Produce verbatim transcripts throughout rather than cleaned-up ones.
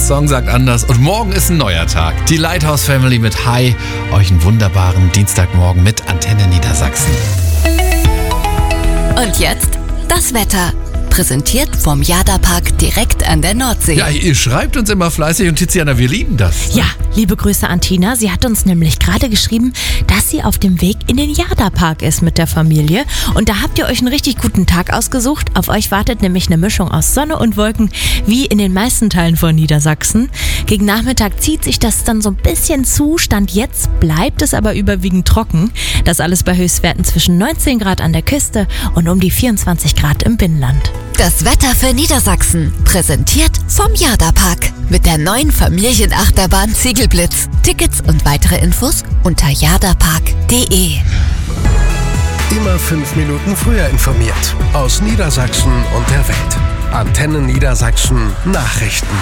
Song sagt anders und morgen ist ein neuer Tag. Die Lighthouse Family mit Hi, euch einen wunderbaren Dienstagmorgen mit Antenne Niedersachsen. Und jetzt das Wetter. Präsentiert vom Jada-Park direkt an der Nordsee. Ja, ihr schreibt uns immer fleißig und Tiziana, wir lieben das. Ja, liebe Grüße an Tina. Sie hat uns nämlich gerade geschrieben, dass sie auf dem Weg in den Jada-Park ist mit der Familie. Und da habt ihr euch einen richtig guten Tag ausgesucht. Auf euch wartet nämlich eine Mischung aus Sonne und Wolken, wie in den meisten Teilen von Niedersachsen. Gegen Nachmittag zieht sich das dann so ein bisschen zu. Stand jetzt bleibt es aber überwiegend trocken. Das alles bei Höchstwerten zwischen neunzehn Grad an der Küste und um die vierundzwanzig Grad im Binnenland. Das Wetter für Niedersachsen. Präsentiert vom Jada-Park. Mit der neuen Familienachterbahn Ziegelblitz. Tickets und weitere Infos unter jadapark punkt de. Immer fünf Minuten früher informiert. Aus Niedersachsen und der Welt. Antenne Niedersachsen Nachrichten.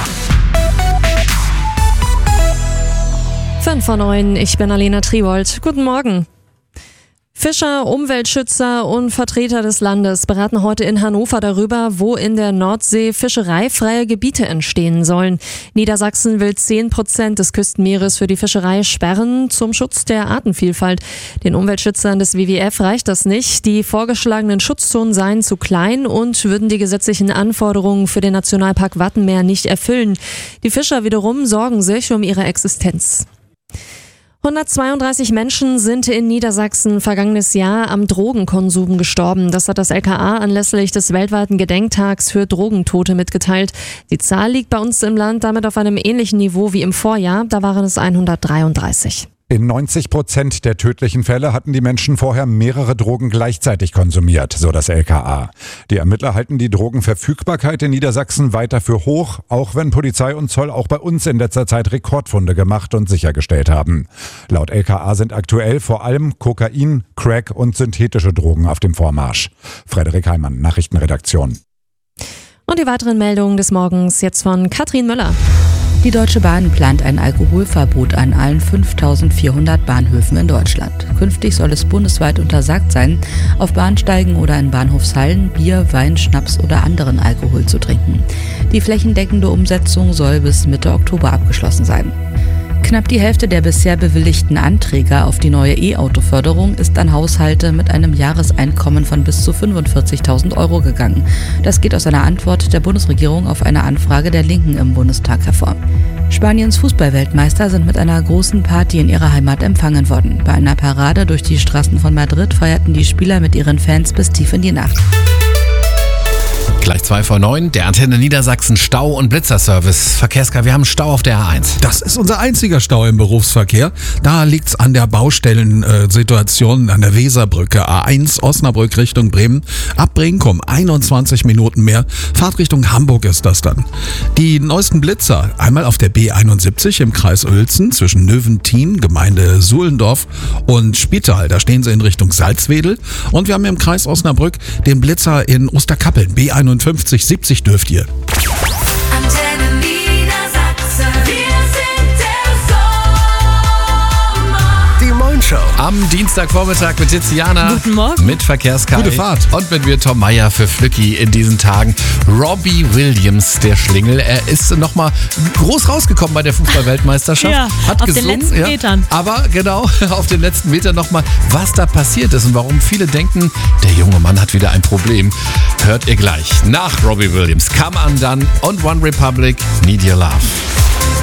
fünf vor neun, ich bin Alena Triwold. Guten Morgen. Fischer, Umweltschützer und Vertreter des Landes beraten heute in Hannover darüber, wo in der Nordsee fischereifreie Gebiete entstehen sollen. Niedersachsen will zehn Prozent des Küstenmeeres für die Fischerei sperren zum Schutz der Artenvielfalt. Den Umweltschützern des W W F reicht das nicht. Die vorgeschlagenen Schutzzonen seien zu klein und würden die gesetzlichen Anforderungen für den Nationalpark Wattenmeer nicht erfüllen. Die Fischer wiederum sorgen sich um ihre Existenz. hundertzweiunddreißig Menschen sind in Niedersachsen vergangenes Jahr am Drogenkonsum gestorben. Das hat das L K A anlässlich des weltweiten Gedenktags für Drogentote mitgeteilt. Die Zahl liegt bei uns im Land damit auf einem ähnlichen Niveau wie im Vorjahr. Da waren es hundertdreiunddreißig. In neunzig Prozent der tödlichen Fälle hatten die Menschen vorher mehrere Drogen gleichzeitig konsumiert, so das L K A. Die Ermittler halten die Drogenverfügbarkeit in Niedersachsen weiter für hoch, auch wenn Polizei und Zoll auch bei uns in letzter Zeit Rekordfunde gemacht und sichergestellt haben. Laut L K A sind aktuell vor allem Kokain, Crack und synthetische Drogen auf dem Vormarsch. Frederik Heimann, Nachrichtenredaktion. Und die weiteren Meldungen des Morgens jetzt von Katrin Müller. Die Deutsche Bahn plant ein Alkoholverbot an allen fünftausendvierhundert Bahnhöfen in Deutschland. Künftig soll es bundesweit untersagt sein, auf Bahnsteigen oder in Bahnhofshallen Bier, Wein, Schnaps oder anderen Alkohol zu trinken. Die flächendeckende Umsetzung soll bis Mitte Oktober abgeschlossen sein. Knapp die Hälfte der bisher bewilligten Anträge auf die neue E-Auto-Förderung ist an Haushalte mit einem Jahreseinkommen von bis zu fünfundvierzigtausend Euro gegangen. Das geht aus einer Antwort der Bundesregierung auf eine Anfrage der Linken im Bundestag hervor. Spaniens Fußballweltmeister sind mit einer großen Party in ihrer Heimat empfangen worden. Bei einer Parade durch die Straßen von Madrid feierten die Spieler mit ihren Fans bis tief in die Nacht. Gleich zwei vor neun, der Antenne Niedersachsen Stau- und Blitzerservice. Verkehrskar, wir haben Stau auf der A eins. Das ist unser einziger Stau im Berufsverkehr. Da liegt's an der Baustellensituation an der Weserbrücke. A eins Osnabrück Richtung Bremen. Ab Brinkum einundzwanzig Minuten mehr. Fahrtrichtung Hamburg ist das dann. Die neuesten Blitzer, einmal auf der B einundsiebzig im Kreis Uelzen zwischen Növentin, Gemeinde Suhlendorf und Spital. Da stehen sie in Richtung Salzwedel. Und wir haben im Kreis Osnabrück den Blitzer in Osterkappeln. B einundfünfzig siebzig dürft ihr. Antenne Niedersachsen, wir sind der Sommer. Die Moin-Show. Am Dienstagvormittag mit Tiziana. Guten Morgen. Mit Verkehrskai. Gute Fahrt. Und mit mir Tom Meyer für Flücki in diesen Tagen. Robbie Williams, der Schlingel. Er ist nochmal groß rausgekommen bei der Fußball-Weltmeisterschaft. Ja, hat auf den gesungen, letzten ja. Metern. Aber genau, auf den letzten Metern nochmal, was da passiert ist und warum viele denken, der junge Mann hat wieder ein Problem. Hört ihr gleich nach Robbie Williams. Come Undone und One Republic, Need Your Love.